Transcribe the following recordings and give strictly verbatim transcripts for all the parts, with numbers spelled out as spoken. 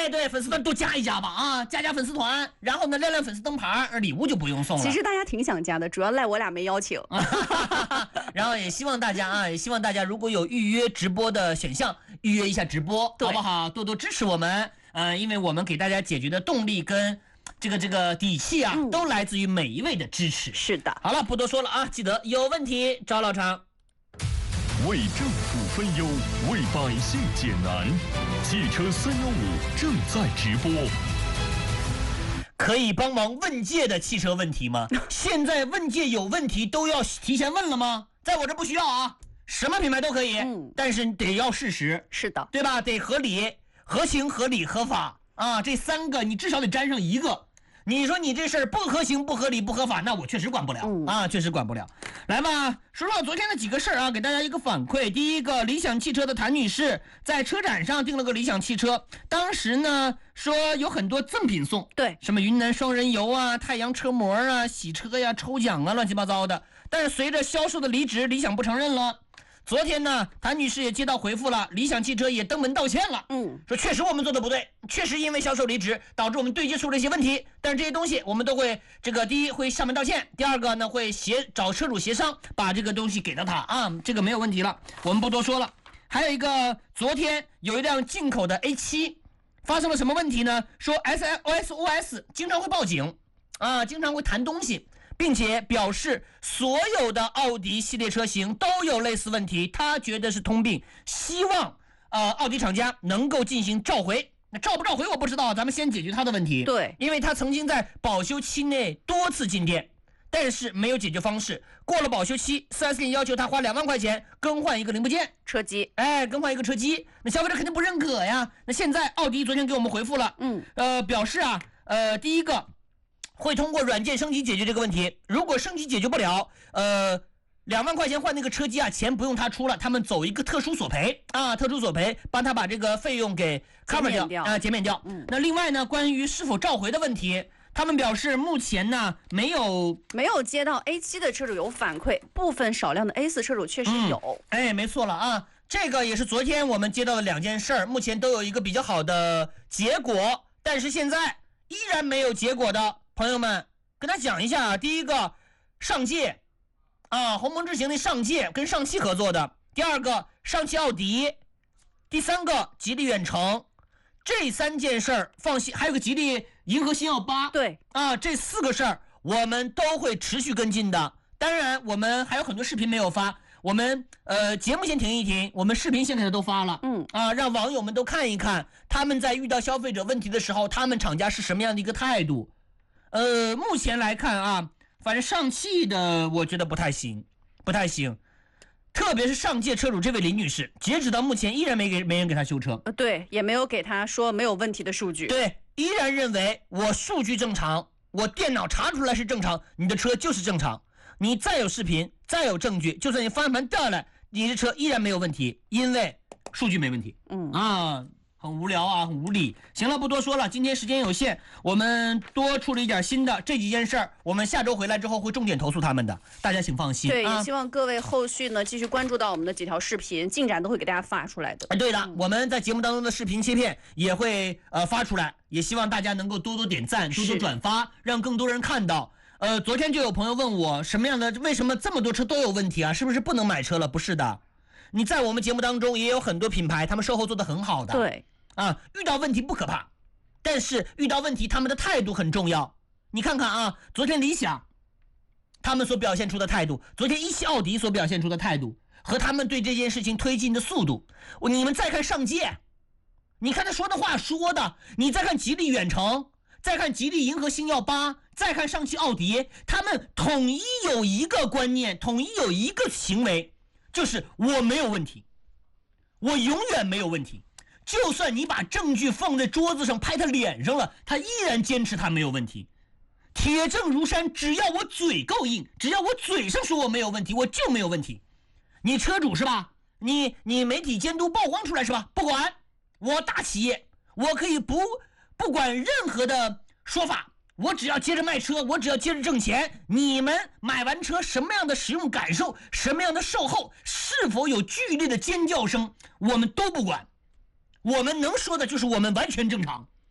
哎，对，粉丝团多加一加吧啊，加加粉丝团，然后呢亮亮粉丝灯牌，礼物就不用送了。 其实大家挺想加的，主要赖我俩没邀请。 然后也希望大家啊，也希望大家如果有预约直播的选项，预约一下直播，好不好？多多支持我们，嗯、呃，因为我们给大家解决的动力跟这个这个底气啊，嗯、都来自于每一位的支持。 是的。 好了，不多说了啊，记得有问题找老常。 为政府分忧，为百姓解难。汽车三一五正在直播。 可以帮忙问界的汽车问题吗？现在问界有问题都要提前问了吗？在我这不需要啊，什么品牌都可以，嗯、但是得要事实。 是的， 对吧？得合理、合情、合理、合法啊，这三个你至少得沾上一个。你说你这事儿不合情、不合理、不合法，那我确实管不了、嗯、啊，确实管不了。来吧，说说昨天的几个事儿啊，给大家一个反馈。第一个，理想汽车的谭女士在车展上订了个理想汽车，当时呢说有很多赠品送， 对， 什么云南双人游啊、太阳车模啊、洗车呀、抽奖啊，乱七八糟的。但是随着销售的离职，理想不承认了。昨天呢，谭女士也接到回复了，理想汽车也登门道歉了。嗯，说确实我们做的不对，确实因为销售离职导致我们对接出了一些问题，但是这些东西我们都会这个第一会上门道歉，第二个呢会协找车主协商，把这个东西给到他啊，这个没有问题了，我们不多说了。还有一个，昨天有一辆进口的 A 七 发生了什么问题呢？说 S O S 经常会报警啊，经常会弹东西。并且表示所有的奥迪系列车型都有类似问题，他觉得是通病，希望呃奥迪厂家能够进行召回。那召不召回我不知道，咱们先解决他的问题。 对， 因为他曾经在保修期内多次进店，但是没有解决方式。过了保修期 ，四 S 店要求他花两万块钱更换一个零部件， 车机， 哎，更换一个车机，那消费者肯定不认可呀。那现在奥迪昨天给我们回复了，嗯，呃，表示啊，呃，第一个。会通过软件升级解决这个问题，如果升级解决不了，呃，两万块钱换那个车机啊，钱不用他出了，他们走一个特殊索赔啊，特殊索赔，帮他把这个费用给 cover 掉啊，减免掉。嗯，那另外呢，关于是否召回的问题，他们表示目前呢没有没有接到 A 七 的车主有反馈，部分少量的 A 四 车主确实有。 嗯、哎，没错了啊，这个也是昨天我们接到的两件事儿，目前都有一个比较好的结果，但是现在依然没有结果的。朋友们，跟他讲一下啊，第一个，上汽啊，鸿蒙智行的上汽跟上汽合作的；第二个，上汽奥迪；第三个，吉利远程。这三件事儿放心，还有个吉利银河星耀八。 对啊，这四个事儿我们都会持续跟进的。当然，我们还有很多视频没有发，我们呃节目先停一停，我们视频先给他都发了。嗯啊，让网友们都看一看，他们在遇到消费者问题的时候，他们厂家是什么样的一个态度。呃，目前来看啊，反正上汽的我觉得不太行，不太行，特别是上届车主这位林女士，截止到目前依然没给没人给她修车， 呃，对，也没有给她说没有问题的数据， 对，依然认为我数据正常，我电脑查出来是正常，你的车就是正常，你再有视频，再有证据，就算你方向盘掉下来，你的车依然没有问题，因为数据没问题。嗯啊。很无聊啊，很无理。行了，不多说了，今天时间有限，我们多出了一点新的这几件事儿，我们下周回来之后会重点投诉他们的，大家请放心。 对， 啊、 也希望各位后续呢继续关注到我们的几条视频，进展都会给大家发出来的。 哎，对的，嗯、我们在节目当中的视频切片也会呃发出来，也希望大家能够多多点赞，多多转发，让更多人看到。呃，昨天就有朋友问我，什么样的为什么这么多车都有问题啊？是不是不能买车了？不是的。你在我们节目当中也有很多品牌，他们售后做得很好的。 对啊，遇到问题不可怕，但是遇到问题他们的态度很重要。你看看啊，昨天理想他们所表现出的态度，昨天一汽奥迪所表现出的态度，和他们对这件事情推进的速度，你们再看上届，你看他说的话说的，你再看吉利远程，再看吉利银河星耀八，再看上汽奥迪，他们统一有一个观念，统一有一个行为，就是我没有问题，我永远没有问题，就算你把证据放在桌子上拍他脸上了，他依然坚持他没有问题，铁证如山，只要我嘴够硬，只要我嘴上说我没有问题，我就没有问题。你车主是吧？你你媒体监督曝光出来是吧？不管，我大企业，我可以不不管任何的说法，我只要接着卖车，我只要接着挣钱。你们买完车什么样的使用感受，什么样的售后，是否有剧烈的尖叫声，我们都不管。我们能说的就是我们完全正常，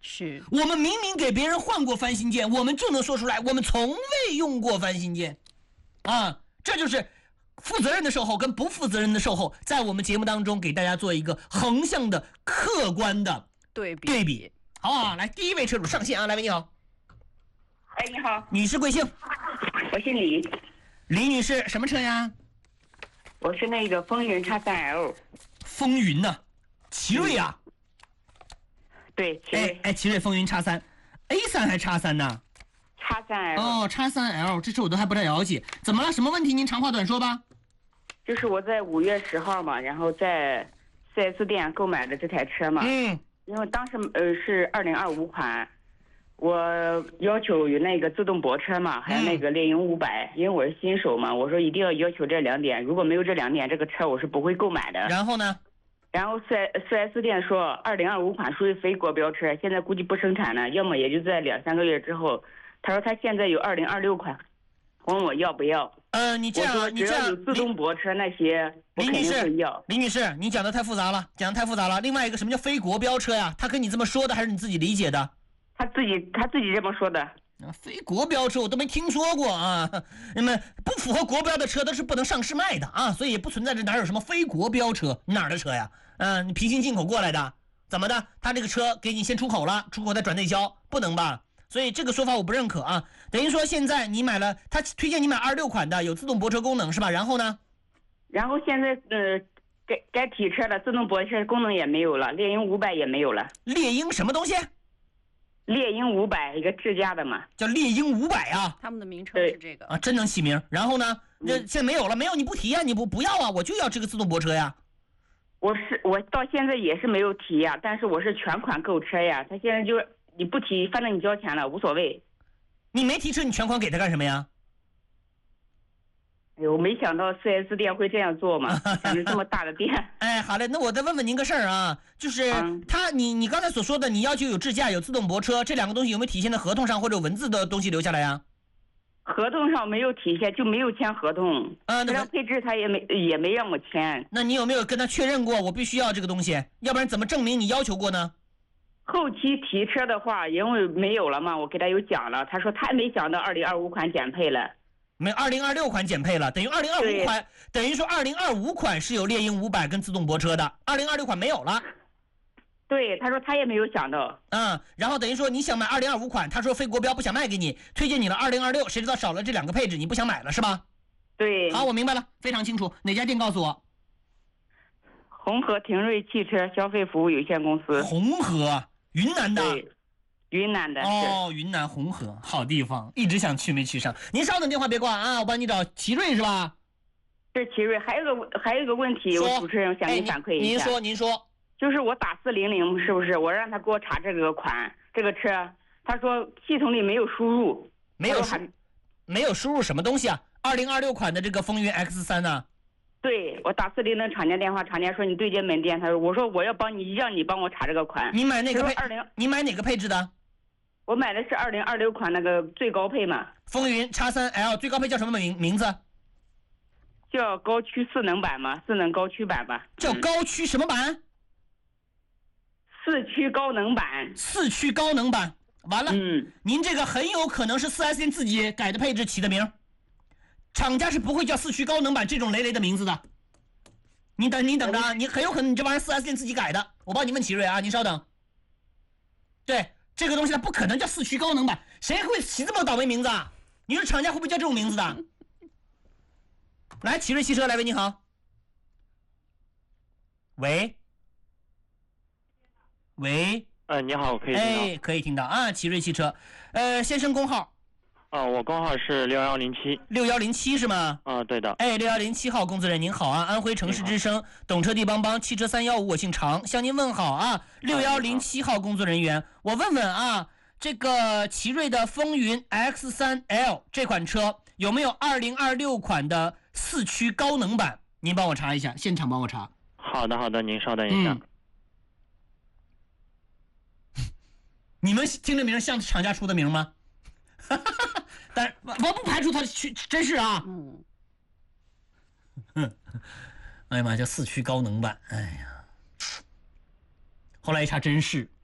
是我们明明给别人换过翻新件，我们就能说出来我们从未用过翻新件啊，这就是负责任的售后跟不负责任的售后在我们节目当中给大家做一个横向的客观的对比对比，好不好？来，第一位车主上线啊，来位你好。 哎，你好， 女士贵姓？ 我姓李， 李女士，什么车呀？ 我是那个风云叉三 L。 风云呐、啊，奇瑞呀、啊。 对，奇瑞。 哎哎，奇瑞风云叉三 ，A 三还叉三呢？ 叉三 L。 哦，叉三 L， 这车我都还不太了解。怎么了？什么问题？您长话短说吧。 就是我在五月十号嘛，然后在四 S 店购买的这台车嘛。 嗯。 因为当时呃是二零二五款。我要求有那个自动泊车嘛，还有那个猎鹰五百，因为我是新手嘛，我说一定要要求这两点，如果没有这两点，这个车我是不会购买的。 然后呢？ 然后四四 S 店说二零二五款属于非国标车，现在估计不生产了，要么也就在两三个月之后。他说他现在有二零二六款，问我要不要。 呃，你这样，你这样， 有自动泊车那些，我肯定会要。 李女士，你讲的太复杂了，讲的太复杂了。另外一个，什么叫非国标车呀？他跟你这么说的，还是你自己理解的？ 他自己他自己这么说的。 非国标车我都没听说过啊，那么不符合国标的车都是不能上市卖的啊，所以也不存在这哪有什么非国标车，哪儿的车呀？嗯、呃，你平行进口过来的，怎么的？他这个车给你先出口了，出口再转内销，不能吧？所以这个说法我不认可啊。等于说现在你买了，他推荐你买二六款的，有自动泊车功能是吧？然后呢？ 然后现在呃，该该提车的自动泊车功能也没有了，猎鹰五百也没有了。 猎鹰什么东西？ 猎鹰五百，一个智驾的嘛， 叫猎鹰五百啊， 他们的名称是这个啊，真能起名。然后呢，这现在没有了，没有你不提呀、啊，你不不要啊，我就要这个自动泊车呀。 我是我到现在也是没有提呀，但是我是全款购车呀，他现在就是你不提，反正你交钱了无所谓。 你没提车，你全款给他干什么呀？ 哎呦，我没想到 四 S 店会这样做嘛，想着这么大的店。 哎，好嘞，那我再问问您个事儿啊，就是他，你你刚才所说的，你要求有智驾、有自动泊车，这两个东西有没有体现在合同上或者文字的东西留下来呀？ 合同上没有体现，就没有签合同。 啊，那张配置他也没也没让我签。 那你有没有跟他确认过，我必须要这个东西？要不然怎么证明你要求过呢？ 后期提车的话，因为没有了嘛，我给他有讲了，他说他没想到二零二五款减配了。 没，二零二六款减配了，等于二零二五款，等于说二零二五款是有猎鹰五百跟自动泊车的，二零二六款没有了。 对，他说他也没有想到。 嗯，然后等于说你想买二零二五款，他说非国标不想卖给你，推荐你了二零二六，谁知道少了这两个配置，你不想买了是吧？ 对。 好，我明白了，非常清楚。哪家店告诉我？ 红河廷瑞汽车消费服务有限公司。 红河，云南的。 对。云南的哦，云南红河，好地方，一直想去没去上。您稍等，电话别挂啊，我帮你找奇瑞是吧？ 是奇瑞，还有个还有一个问题，我主持人想给你反馈一下。您说，您说， 就是我打四零零是不是？我让他给我查这个款，这个车，他说系统里没有输入， 没有输，没有输入什么东西啊？二零二六款的这个风云 X 三 呢？ 对，我打四零零厂家电话，厂家说你对接门店，他说我说我要帮你，让你帮我查这个款。 你买哪个配？ 二零， 你买哪个配置的？ 我买的是二零二六款那个最高配嘛。 风云 X 三 L 最高配叫什么名名字？ 叫高驱四能版嘛，四能高驱版吧。 叫高驱什么版？ 四驱高能版。 四驱高能版。完了， 嗯， 您这个很有可能是四 S 店自己改的配置起的名，厂家是不会叫四驱高能版这种雷雷的名字的。你等，你等着啊，你很有可能你这玩意儿四 S 店自己改的。我帮你问奇瑞啊，您稍等。对。这个东西它不可能叫四驱高能版，谁会起这么倒霉名字啊？你说厂家会不会叫这种名字的？来，奇瑞汽车，来喂，你好。喂，喂， 呃，你好，可以听到。 哎，可以听到啊，奇瑞汽车，呃，先生工号。 哦、呃，我工号是六幺零七。 六幺零七是吗？ 啊、呃，对的。 哎，六幺零七号工作人员您好啊，安徽城市之声，懂车帝帮帮，汽车三幺五，我姓常，向您问好啊。六幺零七号工作人员，我问问啊，这个奇瑞的风云 X 三 L 这款车有没有二零二六款的四驱高能版？您帮我查一下，现场帮我查。 好的，好的，您稍等一下。嗯、 你们听这名像厂家出的名吗？但我不排除他去，真是啊。嗯。哎呀妈，叫四驱高能版，哎呀。后来一查，真是。